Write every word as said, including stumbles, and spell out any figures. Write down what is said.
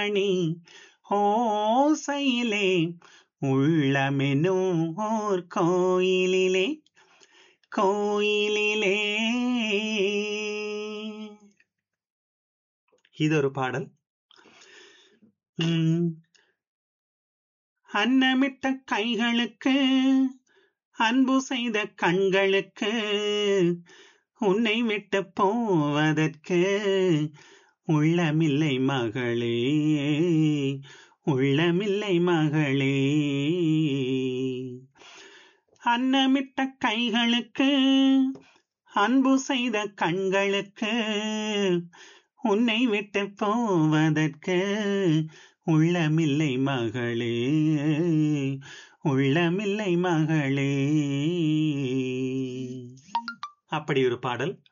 மணி ஓசையிலே உள்ளமெனும் ஓர் கோயிலிலே கோயிலிலே. இது ஒரு பாடல். உம், அன்னமிட்ட கைகளுக்கு அன்பு செய்த கண்களுக்கு உன்னை விட்டு போவதற்கு உள்ளமில்லை மகளே, உள்ளமில்லை மகளே. அன்னமிட்ட கைகளுக்கு அன்பு செய்த கண்களுக்கு உன்னை விட்டு போவதற்கு உள்ளமில்லை மகளே, உள்ளமில்லை மகளே. அப்படி ஒரு பாடல்.